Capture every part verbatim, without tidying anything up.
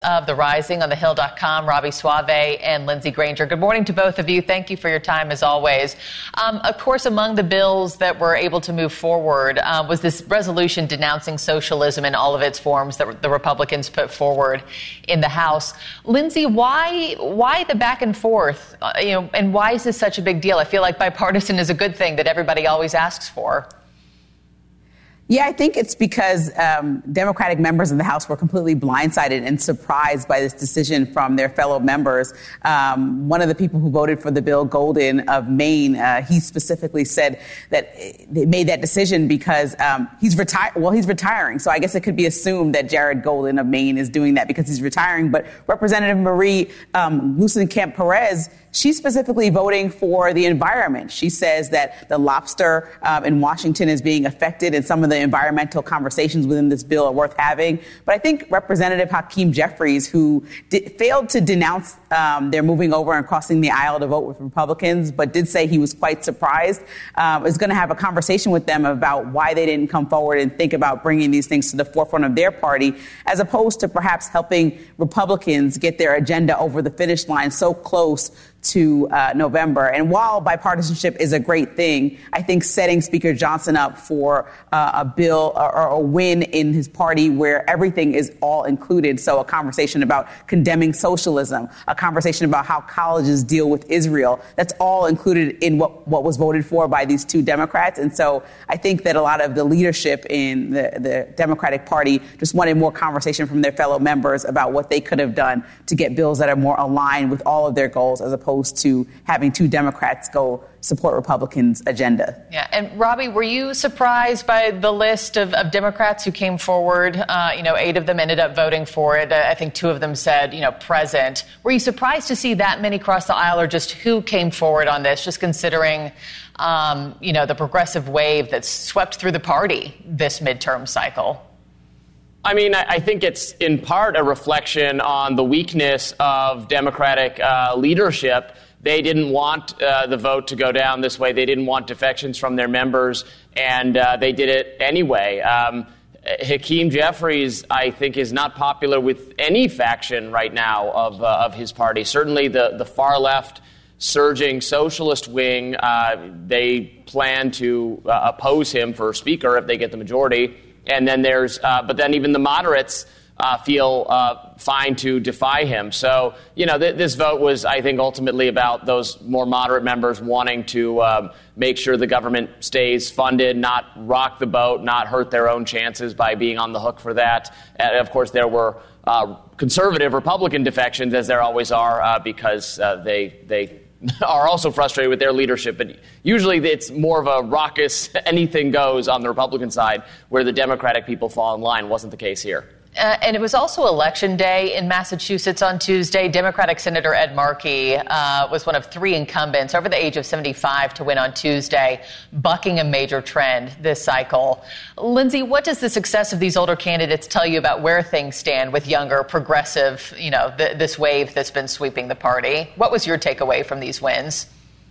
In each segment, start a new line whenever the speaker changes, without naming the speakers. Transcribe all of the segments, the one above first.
of The Rising on the hill dot com, Robby Soave and Lindsey Granger. Good morning to both of you. Thank you for your time as always. Um, of course, among the bills that were able to move forward uh, was this resolution denouncing socialism in all of its forms that the Republicans put forward in the House. Lindsey, why why the back and forth? Uh, you know, and why is this such a big deal? I feel like bipartisan is a good thing that everybody always asks for.
Yeah, I think it's because um, Democratic members in the House were completely blindsided and surprised by this decision from their fellow members. Um, one of the people who voted for the bill, Golden of Maine, uh, he specifically said that they made that decision because um, he's retired. Well, he's retiring, so I guess it could be assumed that Jared Golden of Maine is doing that because he's retiring. But Representative Marie um, Gluesenkamp-Perez, she's specifically voting for the environment. She says that the lobster um, in Washington is being affected, and some of the environmental conversations within this bill are worth having. But I think Representative Hakeem Jeffries, who did, failed to denounce um, their moving over and crossing the aisle to vote with Republicans, but did say he was quite surprised, um, is going to have a conversation with them about why they didn't come forward and think about bringing these things to the forefront of their party, as opposed to perhaps helping Republicans get their agenda over the finish line so close to uh, November. And while bipartisanship is a great thing, I think setting Speaker Johnson up for uh, a bill or, or a win in his party where everything is all included. So a conversation about condemning socialism, a conversation about how colleges deal with Israel, that's all included in what, what was voted for by these two Democrats. And so I think that a lot of the leadership in the, the Democratic Party just wanted more conversation from their fellow members about what they could have done to get bills that are more aligned with all of their goals, as opposed to having two Democrats go support Republicans' agenda.
Yeah. And Robby, were you surprised by the list of, of Democrats who came forward? Uh, you know, eight of them ended up voting for it. I think two of them said, you know, present. Were you surprised to see that many cross the aisle, or just who came forward on this, just considering, um, you know, the progressive wave that's swept through the party this midterm cycle?
I mean, I think it's in part a reflection on the weakness of Democratic uh, leadership. They didn't want uh, the vote to go down this way. They didn't want defections from their members, and uh, they did it anyway. Um, Hakeem Jeffries, I think, is not popular with any faction right now of uh, of his party. Certainly the, the far left surging socialist wing, uh, they plan to uh, oppose him for speaker if they get the majority. And then there's, uh, but then even the moderates uh, feel uh, fine to defy him. So, you know, th- this vote was, I think, ultimately about those more moderate members wanting to um, make sure the government stays funded, not rock the boat, not hurt their own chances by being on the hook for that. And of course, there were uh, conservative Republican defections, as there always are, uh, because uh, they they. are also frustrated with their leadership, but usually it's more of a raucous anything goes on the Republican side, where the Democratic people fall in line. Wasn't the case here.
Uh, and it was also Election Day in Massachusetts on Tuesday. Democratic Senator Ed Markey uh, was one of three incumbents over the age of seventy-five to win on Tuesday, bucking a major trend this cycle. Lindsey, what does the success of these older candidates tell you about where things stand with younger, progressive, you know, th- this wave that's been sweeping the party? What was your takeaway from these wins?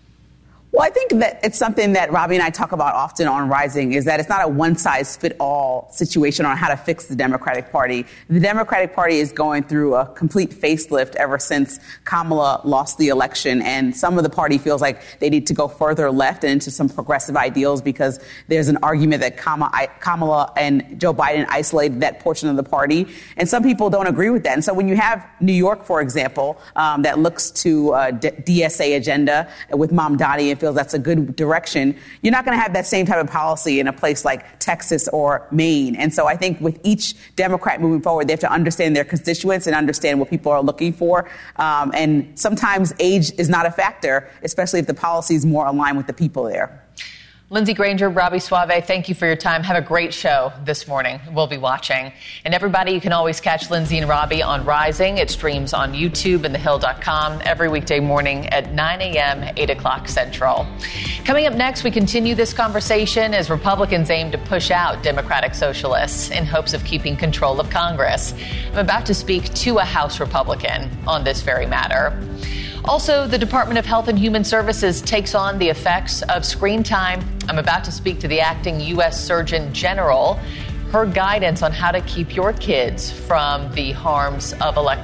Well, I think that it's something that Robby and I talk about often on Rising, is that it's not a one-size-fit-all situation on how to fix the Democratic Party. The Democratic Party is going through a complete facelift ever since Kamala lost the election, and some of the party feels like they need to go further left and into some progressive ideals, because there's an argument that Kamala and Joe Biden isolated that portion of the party, and some people don't agree with that. And so when you have New York, for example, um, that looks to a D S A agenda with Mamdani and feels that's a good direction, you're not going to have that same type of policy in a place like Texas or Maine. And so I think with each Democrat moving forward, they have to understand their constituents and understand what people are looking for. Um, and sometimes age is not a factor, especially if the policy is more aligned with the people there.
Lindsey Granger, Robby Soave, thank you for your time. Have a great show this morning. We'll be watching. And everybody, you can always catch Lindsey and Robby on Rising. It streams on YouTube and the hill dot com every weekday morning at nine a.m., eight o'clock Central. Coming up next, we continue this conversation as Republicans aim to push out Democratic socialists in hopes of keeping control of Congress. I'm about to speak to a House Republican on this very matter. Also, the Department of Health and Human Services takes on the effects of screen time. I'm about to speak to the acting U S Surgeon General, her guidance on how to keep your kids from the harms of electronic